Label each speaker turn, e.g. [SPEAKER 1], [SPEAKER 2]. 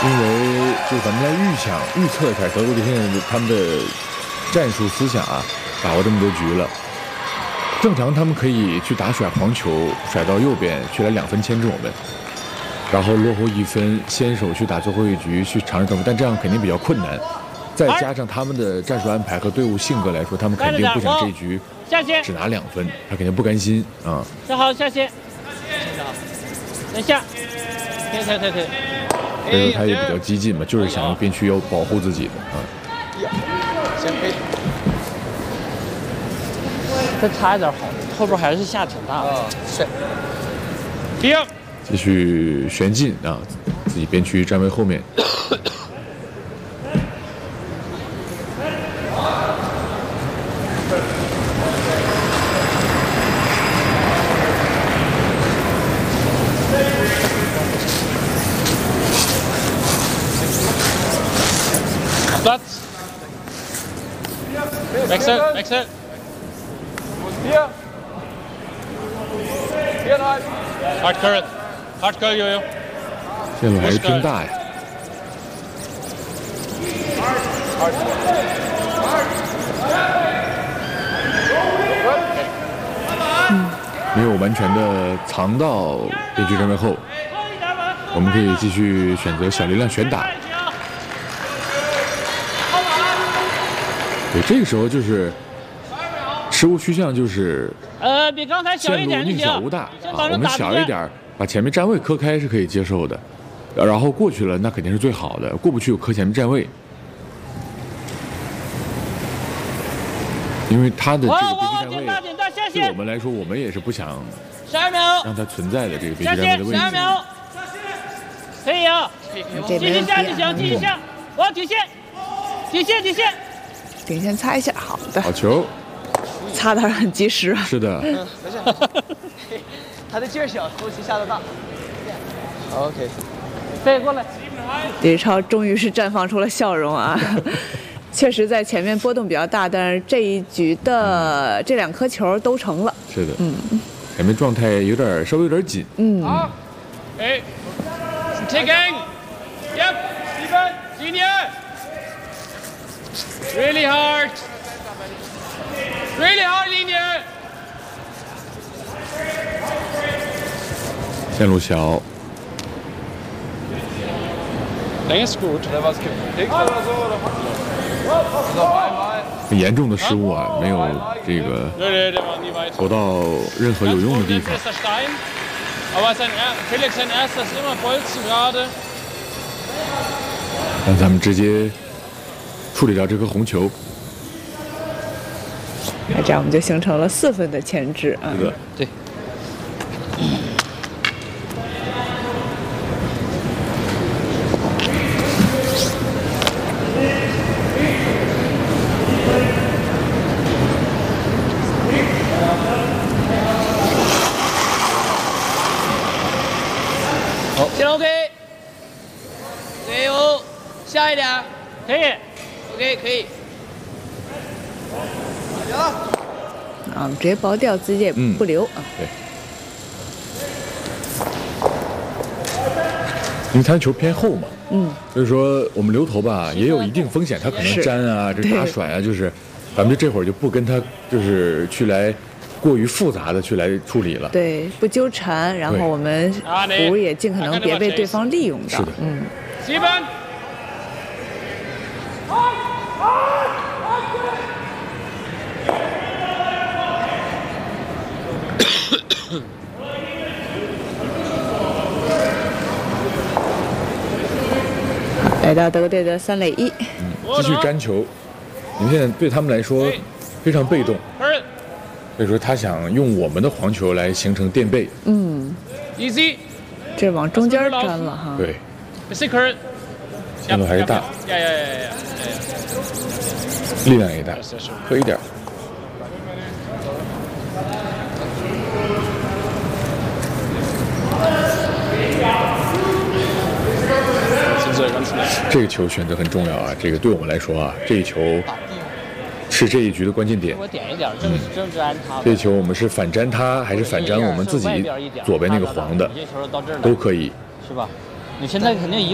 [SPEAKER 1] 因为就咱们来预测一下德国队现在他们的战术思想啊，打过这么多局了。正常他们可以去打甩黄球，甩到右边去来2分牵制我们，然后落后1分，先手去打最后一局去尝试得分，但这样肯定比较困难。再加上他们的战术安排和队伍性格来说，他们肯定不想这一局只拿2分，他肯定不甘心啊。
[SPEAKER 2] 站好下线，等下，可以。
[SPEAKER 1] 所以说他也比较激进嘛，就是想要边区要保护自己的啊。
[SPEAKER 2] 先飞。再差一点好，后边还是下挺大的。是。第二。
[SPEAKER 1] 继续旋进啊，自己边区站位后面。
[SPEAKER 2] Platz. Wechsel. 4. Hard curl, Jojo.
[SPEAKER 1] 线路还是偏大呀。没有完全的藏到边区站位后，我们可以继续选择小力量旋打。对，这个时候就是失误趋向就是
[SPEAKER 2] 比刚才小一点就行。
[SPEAKER 1] 宁小无大啊，我们小一点，把前面站位磕开是可以接受的，然后过去了那肯定是最好的，过不去磕前面站位，因为他的这个边区站位对我们来说，我们也是不想让它存在的这个边区站位的位置。
[SPEAKER 2] 12秒，可以啊，继续下就行，继续下，我要底线。
[SPEAKER 3] 顶线擦一下，好的。
[SPEAKER 1] 好球，
[SPEAKER 3] 擦得很及时。
[SPEAKER 1] 是的。
[SPEAKER 4] 没事。他的劲儿小，头旗下得大。OK。
[SPEAKER 2] 飞过来。
[SPEAKER 3] 李超终于是绽放出了笑容啊！确实在前面波动比较大，但是这一局的这2颗球都成了。
[SPEAKER 1] 是的。前面状态稍微有点紧。
[SPEAKER 2] 好。哎。Taking. Yep. Steven. Junior. Really hard, Linie.
[SPEAKER 1] 线路小。
[SPEAKER 2] Ist gut.
[SPEAKER 1] 很严重的失误啊，没有这个投到任何有用的地方。让咱们直接处理掉这颗红球，
[SPEAKER 3] 那这样我们就形成了4分的牵制啊。
[SPEAKER 2] 对。好，先 OK。加油，下一点，可以。OK， 可以。
[SPEAKER 3] 啊，直接薄掉，自己也不留啊。
[SPEAKER 1] 对。因为他的球偏后嘛，所以说我们留头吧也有一定风险，他可能粘啊，这打甩啊，就是咱们这会儿就不跟他就是去来过于复杂的去来处理了。
[SPEAKER 3] 对，不纠缠，然后我们胡也尽可能别被对方利用到。
[SPEAKER 1] 是的。
[SPEAKER 2] 7分。
[SPEAKER 3] 来到德国队的3垒1，
[SPEAKER 1] 继续粘球。你们现在对他们来说非常被动，所以说他想用我们的黄球来形成垫背。
[SPEAKER 2] Easy。
[SPEAKER 3] 这往中间粘了哈。
[SPEAKER 1] 对。线路还是大。力量也大，磕一点。这个球选择很重要啊！这个对我们来说啊，这一球是这一局的关键点。
[SPEAKER 2] 我点一点，正直安他。
[SPEAKER 1] 这一球我们是反粘他，还是反粘我们自己左边那个黄的，都可以，
[SPEAKER 2] 是吧？你现在肯定